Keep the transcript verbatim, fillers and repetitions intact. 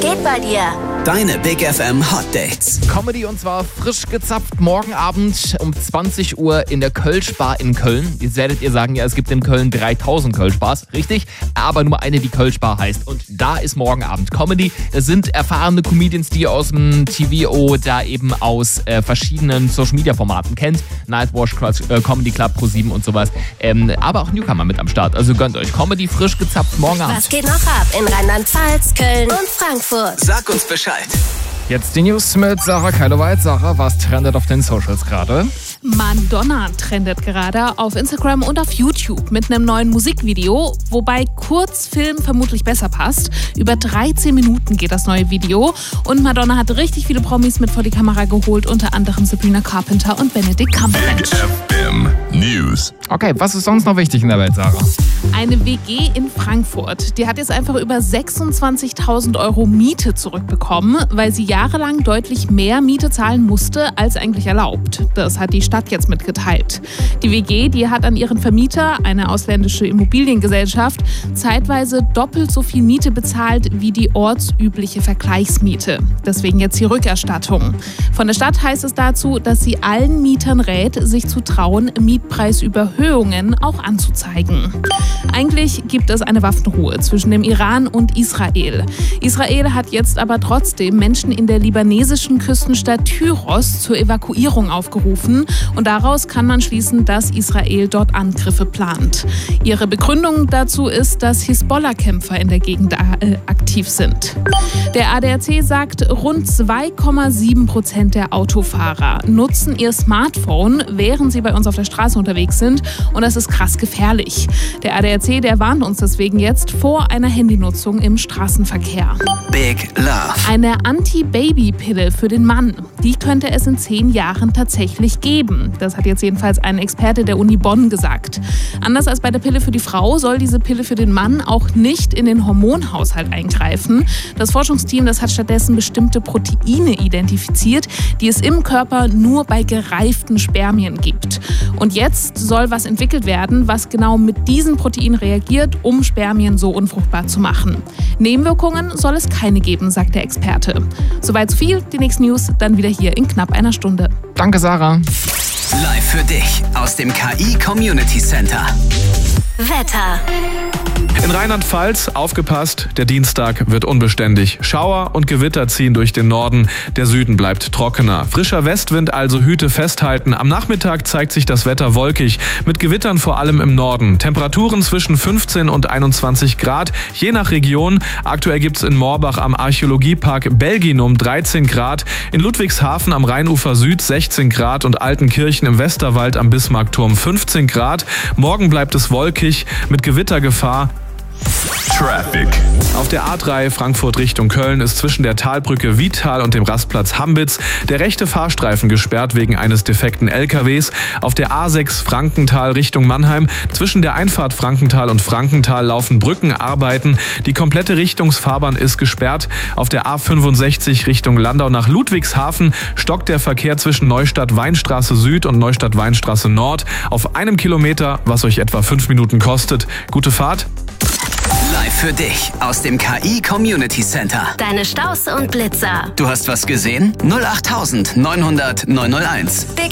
geht bei dir? Deine Big F M Hot Dates. Comedy und zwar frisch gezapft morgen Abend um zwanzig Uhr in der Kölsch-Bar in Köln. Jetzt werdet ihr sagen, ja, es gibt in Köln dreitausend Kölsch-Bars. Richtig, aber nur eine, die Kölsch-Bar heißt. Und da ist morgen Abend Comedy. Das sind erfahrene Comedians, die ihr aus dem T V oder eben aus äh, verschiedenen Social-Media-Formaten kennt. Nightwash, äh, Comedy Club, Pro sieben und sowas. Ähm, aber auch Newcomer mit am Start. Also gönnt euch Comedy frisch gezapft morgen Abend. Was geht noch ab in Rheinland-Pfalz, Köln und Frankfurt? Sag uns Bescheid. Jetzt die News mit Sarah Keiloweit. Sarah, was trendet auf den Socials gerade? Madonna trendet gerade auf Instagram und auf YouTube mit einem neuen Musikvideo, wobei Kurzfilm vermutlich besser passt. Über dreizehn Minuten geht das neue Video und Madonna hat richtig viele Promis mit vor die Kamera geholt, unter anderem Sabrina Carpenter und Benedict Cumberbatch. F M News. Okay, was ist sonst noch wichtig in der Welt, Sarah? Eine W G in Frankfurt, die hat jetzt einfach über sechsundzwanzigtausend Euro Miete zurückbekommen, weil sie jahrelang deutlich mehr Miete zahlen musste, als eigentlich erlaubt. Das hat die Stadt jetzt mitgeteilt. Die W G, die hat an ihren Vermieter, eine ausländische Immobiliengesellschaft, zeitweise doppelt so viel Miete bezahlt wie die ortsübliche Vergleichsmiete. Deswegen jetzt die Rückerstattung. Von der Stadt heißt es dazu, dass sie allen Mietern rät, sich zu trauen, Mietpreisüberhöhungen auch anzuzeigen. Eigentlich gibt es eine Waffenruhe zwischen dem Iran und Israel. Israel hat jetzt aber trotzdem Menschen in der libanesischen Küstenstadt Tyros zur Evakuierung aufgerufen und daraus kann man schließen, dass Israel dort Angriffe plant. Ihre Begründung dazu ist, dass Hisbollah-Kämpfer in der Gegend äh, aktiv sind. Der A D A C sagt, rund zwei Komma sieben Prozent der Autofahrer nutzen ihr Smartphone, während sie bei uns auf der Straße unterwegs sind und das ist krass gefährlich. Der A D A C, der warnt uns deswegen jetzt vor einer Handynutzung im Straßenverkehr. Big Love. Eine Anti-Baby-Pille für den Mann, die könnte es in zehn Jahren tatsächlich geben. Das hat jetzt jedenfalls ein Experte der Uni Bonn gesagt. Anders als bei der Pille für die Frau soll diese Pille für den Mann auch nicht in den Hormonhaushalt eingreifen. Das Forschungsteam, das hat stattdessen bestimmte Proteine identifiziert, die es im Körper nur bei gereiften Spermien gibt. Und jetzt soll was entwickelt werden, was genau mit diesen Proteinen reagiert, um Spermien so unfruchtbar zu machen. Nebenwirkungen soll es keine geben, sagt der Experte. Soweit so viel, die nächsten News dann wieder hier in knapp einer Stunde. Danke, Sarah. Live für dich aus dem K I Community Center. Wetter. In Rheinland-Pfalz, aufgepasst, der Dienstag wird unbeständig. Schauer und Gewitter ziehen durch den Norden, der Süden bleibt trockener. Frischer Westwind, also Hüte festhalten. Am Nachmittag zeigt sich das Wetter wolkig, mit Gewittern vor allem im Norden. Temperaturen zwischen fünfzehn und einundzwanzig Grad, je nach Region. Aktuell gibt es in Morbach am Archäologiepark Belginum dreizehn Grad, in Ludwigshafen am Rheinufer Süd sechzehn Grad und Altenkirchen im Westerwald am Bismarckturm fünfzehn Grad. Morgen bleibt es wolkig, mit Gewittergefahr. Traffic. Auf der A drei Frankfurt Richtung Köln ist zwischen der Talbrücke Vital und dem Rastplatz Hambitz der rechte Fahrstreifen gesperrt wegen eines defekten L K Ws. Auf der A sechs Frankenthal Richtung Mannheim zwischen der Einfahrt Frankenthal und Frankenthal laufen Brückenarbeiten. Die komplette Richtungsfahrbahn ist gesperrt. Auf der A fünfundsechzig Richtung Landau nach Ludwigshafen stockt der Verkehr zwischen Neustadt-Weinstraße Süd und Neustadt-Weinstraße Nord auf einem Kilometer, was euch etwa fünf Minuten kostet. Gute Fahrt. Live für dich aus dem K I Community Center. Deine Staus und Blitzer. Du hast was gesehen? null acht neunhundert neunhunderteins. Big